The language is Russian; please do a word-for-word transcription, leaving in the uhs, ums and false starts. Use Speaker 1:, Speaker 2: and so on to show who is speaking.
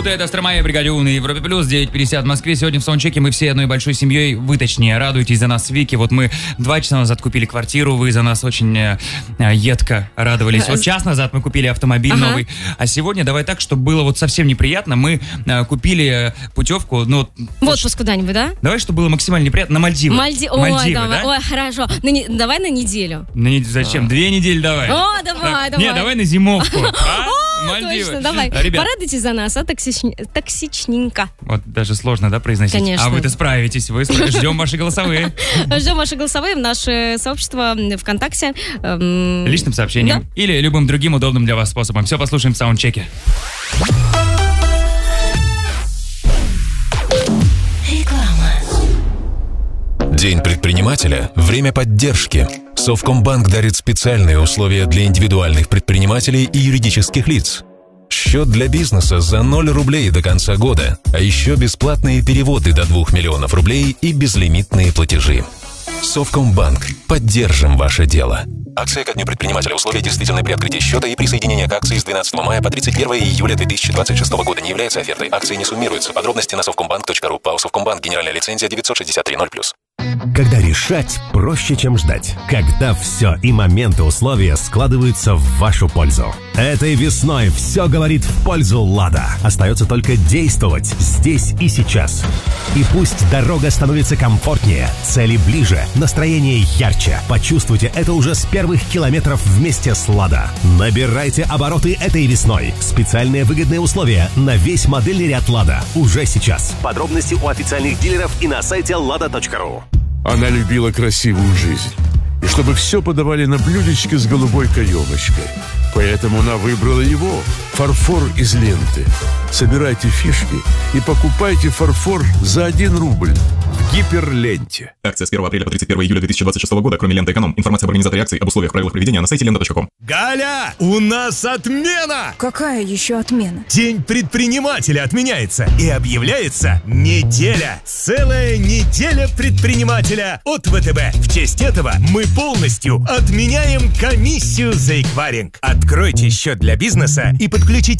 Speaker 1: утро, это Стромая Бригадюн и Европе Плюс, девять пятьдесят в Москве. Сегодня в саундчеке мы все одной большой семьей, вы точнее, радуетесь за нас, Вики. Вот мы два часа назад купили квартиру, вы за нас очень э, едко радовались. Вот час назад мы купили автомобиль ага. новый, а сегодня давай так, чтобы было вот совсем неприятно, мы э, купили путевку, ну...
Speaker 2: В отпуск куда-нибудь, да?
Speaker 1: Давай, чтобы было максимально неприятно, на Мальдивы.
Speaker 2: Мальди...
Speaker 1: Мальдивы,
Speaker 2: ой,
Speaker 1: да?
Speaker 2: Ой, хорошо. На не... Давай на неделю.
Speaker 1: На не... Зачем? А. Две недели давай.
Speaker 2: О, давай,
Speaker 1: да.
Speaker 2: давай.
Speaker 1: Не, давай на зимовку. А?
Speaker 2: Мальдивы. Точно, давай.
Speaker 1: Ребят.
Speaker 2: Порадуйтесь за нас, а токсич... токсичненько.
Speaker 1: Вот даже сложно, да, произносить?
Speaker 2: Конечно.
Speaker 1: А вы-то справитесь, вы справитесь. Ждем ваши голосовые.
Speaker 2: Ждем ваши голосовые в наше сообщество ВКонтакте. Эм...
Speaker 1: Личным сообщением. Да? Или любым другим удобным для вас способом. Все послушаем в саундчеке.
Speaker 3: День предпринимателя – время поддержки. Совкомбанк дарит специальные условия для индивидуальных предпринимателей и юридических лиц. Счет для бизнеса за ноль рублей до конца года, а еще бесплатные переводы до двух миллионов рублей и безлимитные платежи. Совкомбанк. Поддержим ваше дело. Акция ко дню предпринимателя. Условия действительны при открытии счета и присоединение к акции с двенадцатого мая по тридцать первое июля две тысячи двадцать шестого года не является офертой. Акции не суммируются. Подробности на совкомбанк точка ру. ПАО Совкомбанк. Генеральная лицензия девятьсот шестьдесят три ноль плюс.
Speaker 4: Когда решать проще, чем ждать. Когда все и моменты условия складываются в вашу пользу. Этой весной все говорит в пользу «Лада». Остается только действовать здесь и сейчас. И пусть дорога становится комфортнее, цели ближе, настроение ярче. Почувствуйте это уже с первых километров вместе с «Лада». Набирайте обороты этой весной. Специальные выгодные условия на весь модельный ряд «Лада» уже сейчас. Подробности у официальных дилеров и на сайте лада точка ру.
Speaker 5: Она любила красивую жизнь, и чтобы все подавали на блюдечке с голубой каемочкой. Поэтому она выбрала его, фарфор из ленты. Собирайте фишки и покупайте фарфор за один рубль в Гиперленте.
Speaker 6: Акция с первого апреля по тридцать первое июля две тысячи двадцать шестого года, кроме ленты «Эконом». Информация об организаторе акции, об условиях, правилах проведения на сайте лента точка ком.
Speaker 7: Галя, у нас отмена!
Speaker 8: Какая еще отмена?
Speaker 7: День предпринимателя отменяется и объявляется неделя. Целая неделя предпринимателя от ВТБ. В честь этого мы полностью отменяем комиссию за эквайринг. Откройте счет для бизнеса и подключите